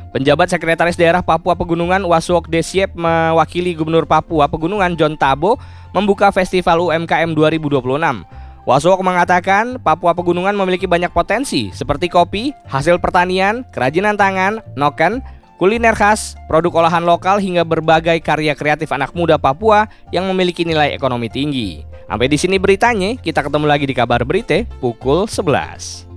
Penjabat Sekretaris Daerah Papua Pegunungan Wasuok Desiep mewakili Gubernur Papua Pegunungan John Tabo membuka Festival UMKM 2026. Wasuok mengatakan Papua Pegunungan memiliki banyak potensi seperti kopi, hasil pertanian, kerajinan tangan, noken, kuliner khas, produk olahan lokal hingga berbagai karya kreatif anak muda Papua yang memiliki nilai ekonomi tinggi. Sampai di sini beritanya, kita ketemu lagi di Kabar Berite pukul 11.